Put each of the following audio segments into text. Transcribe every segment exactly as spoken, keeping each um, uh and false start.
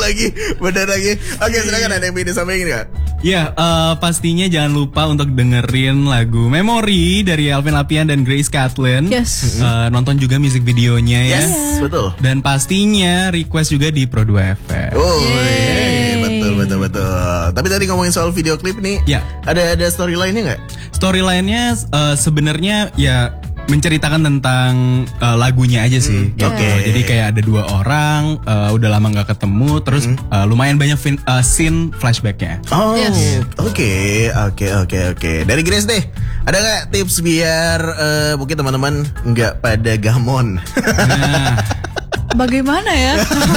lagi, bener lagi. Oke, silakan ada yang ingin disampaikan nggak? Ya, uh, pastinya jangan lupa untuk dengerin lagu Memory dari Alvin Lapian dan Grace Katlyn. Yes. Uh, nonton juga music videonya ya. Yes, betul. Dan pastinya request juga di Pro dua F M. Oh, yeay. betul betul betul. Tapi tadi ngomongin soal video klip nih, ya. Ada ada storyline-nya nggak? Storyline-nya uh, sebenarnya ya menceritakan tentang uh, lagunya aja sih. Hmm, Oke. Okay. Jadi kayak ada dua orang, uh, udah lama nggak ketemu, terus hmm. uh, lumayan banyak fin- uh, scene flashbacknya. Oh, Yes. oke, oke, oke, oke. Dari Grace deh, ada nggak tips biar uh, mungkin teman-teman nggak pada gamon? Nah, Bagaimana ya?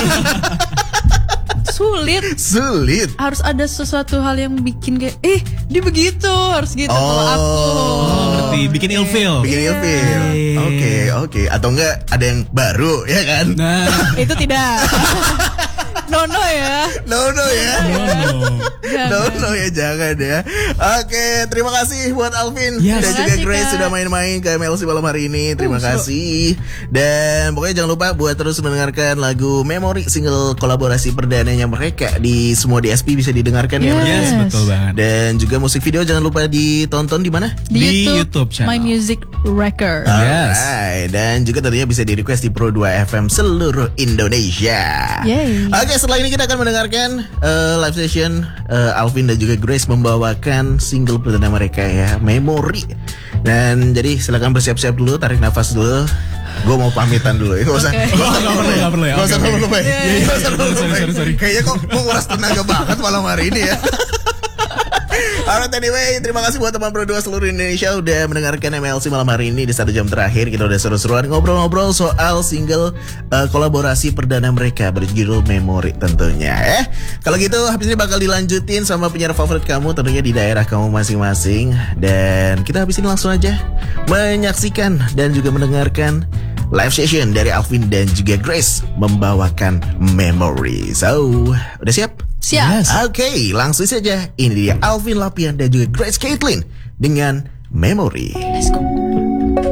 Sulit. Sulit. Harus ada sesuatu hal yang bikin kayak, eh dia begitu, harus gitu kalau Oh. aku. oh, ngerti, bikin ilfeel. Bikin ilfil. Oke, oke. Atau enggak ada yang baru, ya kan? Nah, Itu tidak. No no ya. No, no ya. oh. No, no ya, jangan ya. Oke, terima kasih buat Alvin Yes. dan Terima juga kasih, Grace Kak. sudah main-main ke M L C malam hari ini. Terima Uh, seru. kasih. Dan pokoknya jangan lupa buat terus mendengarkan lagu Memory, single kolaborasi perdananya mereka di semua D S P bisa didengarkan ya. Yes. mereka. Yes, betul banget. Dan juga musik video jangan lupa ditonton di mana? Di, Di YouTube, YouTube channel. My Music Record. Yes. Alright, dan juga tentunya bisa di request di Pro dua F M seluruh Indonesia. Yay. Oke, setelah ini kita akan mendengarkan uh, live session uh, Alvin dan juga Grace membawakan single perdana mereka ya, Memory. Dan jadi silakan bersiap-siap dulu, tarik nafas dulu. Gue mau pamitan dulu ya, gak usah. Oke. Gak usah Nggak perlu, nggak perlu ya. Gak usah Oke, perlu oke. ya. Gak usah perlu Sorry, sorry, sorry. Kayaknya kok mau nguras tenaga banget malam hari ini ya. Alright, anyway, terima kasih buat teman Pro dua seluruh Indonesia udah mendengarkan M L C malam hari ini. Di satu jam terakhir kita udah seru-seruan ngobrol-ngobrol soal single uh, kolaborasi perdana mereka berjudul Memory tentunya ya. Kalau gitu habis ini bakal dilanjutin sama penyiar favorit kamu tentunya di daerah kamu masing-masing. Dan kita habis ini langsung aja menyaksikan dan juga mendengarkan live session dari Alvin dan juga Grace membawakan Memory. So, udah siap? Siap. Yes. Oke, langsung saja. Ini dia Alvin Lapian dan juga Grace Katlyn dengan Memory. Let's go.